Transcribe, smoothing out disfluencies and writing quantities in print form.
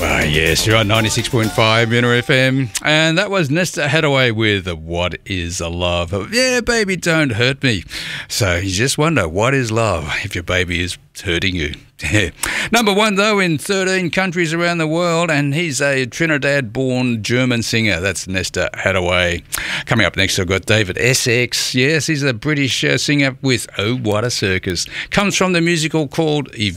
Yes, you're on 96.5 Inner FM, and that was Nesta Hathaway with What Is a Love? Yeah, baby, don't hurt me. So you just wonder, what is love if your baby is hurting you? Number one, though, in 13 countries around the world, and he's a Trinidad-born German singer. That's Nesta Hathaway. Coming up next, I've got David Essex. Yes, he's a British singer with Oh, What a Circus. Comes from the musical called